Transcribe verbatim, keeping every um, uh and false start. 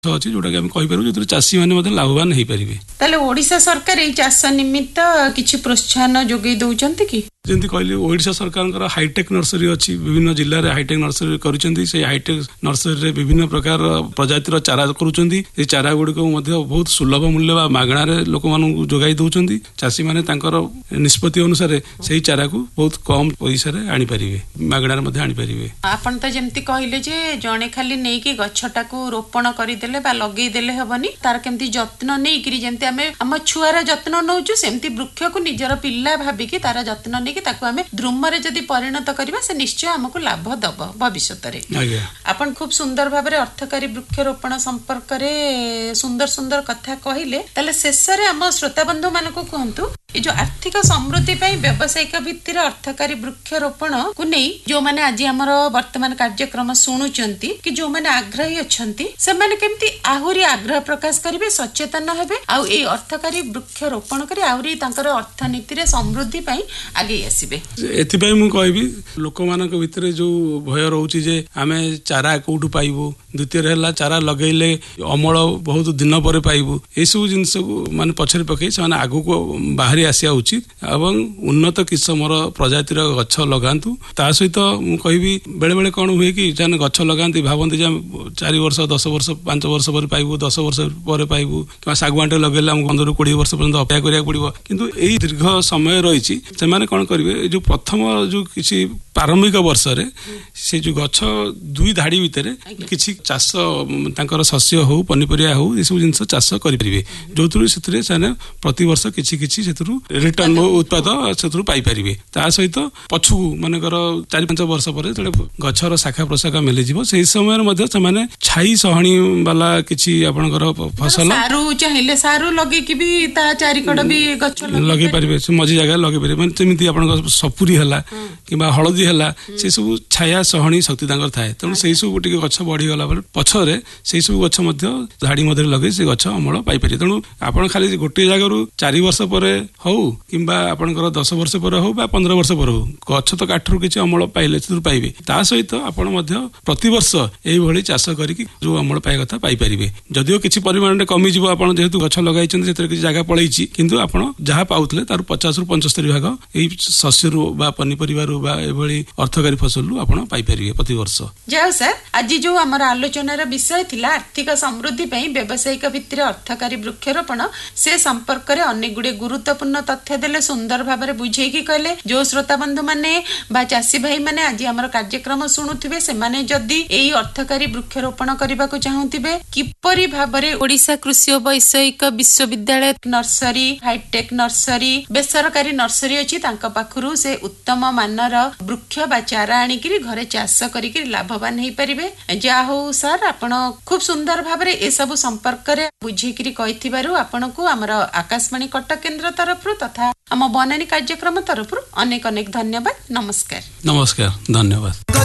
ଅଛି ଯୋଉଟା କି ଆମେ କହିପାରିବୁ ଯୋଉଥିରେ ଚାଷୀ ମାନେ ମଧ୍ୟ ଲାଭବାନ ହେଇପାରିବେ। ତାହେଲେ ଓଡ଼ିଶା ସରକାର ଏଇ ଚାଷ ନିମିତ୍ତ କିଛି ପ୍ରୋତ୍ସାହନ ଯୋଗାଇ ଦଉଛନ୍ତି କି? ଯେମିତି କହିଲି ଓଡ଼ିଶା ସରକାରଙ୍କର ହାଇଟେକ୍ ନର୍ସରୀ ଅଛି, ବିଭିନ୍ନ ଜିଲ୍ଲାରେ ହାଇଟେକ୍ ନର୍ସରୀ କରିଛନ୍ତି। ସେଇ ହାଇଟେକ୍ ନର୍ସରୀରେ ବିଭିନ୍ନ ପ୍ରକାର ପ୍ରଜାତିର ଚାରା କରୁଛନ୍ତି। ଏ ଚାରା ଗୁଡ଼ିକ ମଧ୍ୟ ବହୁତ ସୁଲଭ ମୂଲ୍ୟ ବା ମାଗଣାରେ ଲୋକମାନଙ୍କୁ ଯୋଗାଇ ଦଉଛନ୍ତି। ଚାଷୀମାନେ ତାଙ୍କର ନିଷ୍ପତ୍ତି ଅନୁସାରେ ସେଇ ଚାରାକୁ ବହୁତ କମ ପଇସାରେ ଆଣିପାରିବେ, ମାଗଣାରେ ମଧ୍ୟ ଆଣିପାରିବେ। ଆପଣ ତ ଯେମିତି କହିଲେ ଯେ ଜଣେ ଖାଲି ନେଇକି ଗଛଟାକୁ ରୋପଣ କରିଦେଲେ ବା ଲଗେଇଦେଲେ ହେବନି, ତାର କେମିତି ଯତ୍ନ ନେଇକିରି ଯେମିତି ଆମେ ଆମ ଛୁଆର ଯତ୍ନ ନେଉଛୁ ସେମିତି ବୃକ୍ଷକୁ ନିଜର ପିଲା ଭାବିକି ତାର ଯତ୍ନ ନେଇକି ତାକୁ ଆମେ ଦ୍ରୁମରେ ଯଦି ପରିଣତ କରିବା ସେ ନିଶ୍ଚୟ ଆମକୁ ଲାଭ ଦବ ଭବିଷ୍ୟତରେ। ଆପଣ ଖୁବ ସୁନ୍ଦର ଭାବରେ ଅର୍ଥକାରୀ ବୃକ୍ଷରୋପଣ ସମ୍ପର୍କରେ ସୁନ୍ଦର ସୁନ୍ଦର କଥା କହିଲେ। ତାହେଲେ ଶେଷରେ ଆମ ଶ୍ରୋତା ବନ୍ଧୁ ମାନଙ୍କୁ କୁହନ୍ତୁ, ଏ ଯୋଉ ଆର୍ଥିକ ସମୃଦ୍ଧି ପାଇଁ ବ୍ୟବସାୟିକ ଭିତ୍ତିରେ ଅର୍ଥକାରୀ ବୃକ୍ଷରୋପଣ କୁ ନେଇ ଯୋଉମାନେ ଆଜି ଆମର ବର୍ତ୍ତମାନ କାର୍ଯ୍ୟକ୍ରମ ଶୁଣୁଛନ୍ତି କି ଯୋଉମାନେ ଆଗ୍ରହୀ ଅଛନ୍ତି ସେମାନେ କେମିତି ଆହୁରି ଆଗ୍ରହ ପ୍ରକାଶ କରିବେ, ସଚେତନ ହେବେ ଆଉ ଏଇ ଅର୍ଥକାରୀ ବୃକ୍ଷରୋପଣ କରି ଆହୁରି ତାଙ୍କର ଅର୍ଥନୀତିରେ ସମୃଦ୍ଧି ପାଇଁ ଆଗେଇ ଆସିବେ। ଏଥିପାଇଁ ମୁଁ କହିବି ଲୋକମାନଙ୍କ ଭିତରେ ଯୋଉ ଭୟ ରହୁଛି ଯେ ଆମେ ଚାରା କୋଉଠୁ ପାଇବୁ, ଦ୍ୱିତୀୟରେ ହେଲା ଚାରା ଲଗେଇଲେ ଅମଳ ବହୁତ ଦିନ ପରେ ପାଇବୁ, ଏସବୁ ଜିନିଷକୁ ମାନେ ପଛରେ ପକେଇ ସେମାନେ ଆଗକୁ ବାହାରି ଆସିବା ଉଚିତ ଏବଂ ଉନ୍ନତ କିସମର ପ୍ରଜାତିର ଗଛ ଲଗାନ୍ତୁ। ତା ସହିତ ମୁଁ କହିବି ବେଳେ ବେଳେ କଣ ହୁଏ କି ସେମାନେ ଗଛ ଲଗାନ୍ତି ଭାବନ୍ତି ଯେ ଚାରି ବର୍ଷ ଦଶ ବର୍ଷ ପାଞ୍ଚ ବର୍ଷ ପରେ ପାଇବୁ, ଦଶ ବର୍ଷ ପରେ ପାଇବୁ, କିମ୍ବା ଶାଗୁଆନଟେ ଲଗେଇଲେ ଆମକୁ ପନ୍ଦରରୁ କୋଡ଼ିଏ ବର୍ଷ ପର୍ଯ୍ୟନ୍ତ ଅପେକ୍ଷା କରିବାକୁ ପଡିବ। କିନ୍ତୁ ଏଇ ଦୀର୍ଘ ସମୟ ରହିଛି ସେମାନେ କଣ କରିବେ, ଏ ଯୋଉ ପ୍ରଥମ ଯୋଉ କିଛି ପ୍ରାରମ୍ଭିକ ବର୍ଷରେ ସେ ଯୋଉ ଗଛ ଦୁଇ ଧାଡି ଭିତରେ କିଛି ଚାଷ ତାଙ୍କର ଶସ୍ୟ ହଉ ପନିପରିବା ହଉ ଏସବୁ ଜିନିଷ ଚାଷ କରିପାରିବେ, ଯୋଉଥିରୁ ସେଥିରେ ସେମାନେ ପ୍ରତିବର୍ଷ କିଛି କିଛି ସେଥିରୁ ରିଟର୍ନ ଉତ୍ପାଦ ସେଥିରୁ ପାଇପାରିବେ। ତା ସହିତ ପଛକୁ ମନେକର ଚାରି ପାଞ୍ଚ ବର୍ଷ ପରେ ଯେତେବେଳେ ଗଛର ଶାଖା ପ୍ରଶାଖା ମିଳିଯିବ ସେଇ ସମୟରେ ମଧ୍ୟ ସେମାନେ ଛାଇ ସହଣୀ ବାଲା କିଛି ଆପଣଙ୍କର ଫସଲ ସାରୁ ଚାହିଁଲେ ସାରୁ ଲଗେଇକି ବି ତା ଚାରିକଡ ବି ଗଛ ଲଗେଇ ପାରିବେ, ମଝି ଜାଗାରେ ଲଗେଇ ପାରିବେ। ମାନେ ଯେମିତି ଆପଣଙ୍କ ସପୁରୀ ହେଲା କିମ୍ବା ହଳଦୀ ହେଲା ସେ ସବୁ ଛାୟା ସହଣୀ ଶକ୍ତି ତାଙ୍କର ଥାଏ। ତେଣୁ ସେଇ ସବୁ ଟିକେ ଗଛ ବଢିଗଲା ପରେ ପଛରେ ସେଇ ସବୁ ଗଛ ମଧ୍ୟ ଧାଡି ମଧ୍ୟରେ ଲଗେଇ ସେ ଗଛ ଅମଳ ପାଇପାରିବେ। ତେଣୁ ଆପଣ ଖାଲି ଗୋଟିଏ ଜାଗାରୁ ଚାରି ବର୍ଷ ପରେ ହଉ କିମ୍ବା ଆପଣଙ୍କର ଦଶ ବର୍ଷ ପରେ ହଉ ବା ପନ୍ଦର ବର୍ଷ ପରେ ହଉ ଗଛ ତ କାଠରୁ କିଛି ଅମଳ ପାଇଲେ ସେଥିରୁ ପାଇବେ। ତା ସହିତ ଆପଣ ମଧ୍ୟ ପ୍ରତିବର୍ଷ ଏଇଭଳି ଚାଷ କରିକି ଯୋଉ ଅମଳ ପାଇବା କଥା ପାଇପାରିବେ। ଯଦିଓ କିଛି ପରିମାଣରେ କମିଯିବ, ଆପଣ ଯେହେତୁ ଗଛ ଲଗାଇଛନ୍ତି ସେଥିରେ କିଛି ଜାଗା ପଳେଇଛି, କିନ୍ତୁ ଆପଣ ଯାହା ପାଉଥିଲେ ତାର ପଚାଶରୁ ପଞ୍ଚସ୍ତରୀ ଭାଗ ଏଇ ଶସ୍ୟରୁ ବା ପନିପରିବାରୁ ବା ଏଭଳି ଅର୍ଥକାରୀ ଫସଲରୁ ଆପଣ ପାଇପାରିବେ ପ୍ରତିବର୍ଷ। ଯାଉ ସାର୍, ଆଜି ଯୋଉ ଆମର ଆଲୋଚନାର ବିଷୟ ଥିଲା ଆର୍ଥିକ ସମୃଦ୍ଧି ପାଇଁ ବ୍ୟବସାୟିକ ଭିତ୍ତିରେ ଅର୍ଥକାରୀ ବୃକ୍ଷରୋପଣ, ସେ ସମ୍ପର୍କରେ ଅନେକ ଗୁଡିଏ ଗୁରୁତ୍ୱପୂର୍ଣ୍ଣ ତଥ୍ୟ ଦେଲେ, ସୁନ୍ଦର ଭାବରେ ବୁଝେଇକି କହିଲେ। ଯୋଉ ଶ୍ରୋତା ବନ୍ଧୁ ମାନେ ବା ଚାଷୀ ଭାଇ ମାନେ ଆଜି ଆମର କାର୍ଯ୍ୟକ୍ରମ ଶୁଣୁଥିବେ ସେମାନେ ଯଦି ଏଇ ଅର୍ଥକାରୀ ବୃକ୍ଷରୋପଣ କରିବାକୁ ଚାହୁଁଥିବେ, କିପରି ଭାବରେ ଓଡ଼ିଶା କୃଷି ଓ ବୈଷୟିକ ବିଶ୍ୱବିଦ୍ୟାଳୟ ନର୍ସରୀ, ହାଇଟେକ୍ ନର୍ସରୀ, ବେସରକାରୀ ନର୍ସରୀ ଅଛି, ତାଙ୍କ ପାଖରୁ ସେ ଉତ୍ତମ ମାନର ବୃକ୍ଷ ବା ଚାରା ଆଣିକିରି ଘରେ ଚାଷ କରିକି ଲାଭବାନ ହେଇପାରିବେ। ଯାହା ହଉ ସାର୍, ଆପଣ ଖୁବ ସୁନ୍ଦର ଭାବରେ ଏସବୁ ସମ୍ପର୍କରେ ବୁଝେଇକିରି କହିଥିବାରୁ ଆପଣଙ୍କୁ ଆମର ଆକାଶବାଣୀ କଟକ କେନ୍ଦ୍ର ତରଫରୁ ତଥା ଆମ ବନାନୀ କାର୍ଯ୍ୟକ୍ରମ ତରଫରୁ ଅନେକ ଅନେକ ଧନ୍ୟବାଦ। ନମସ୍କାର। ନମସ୍କାର, ଧନ୍ୟବାଦ।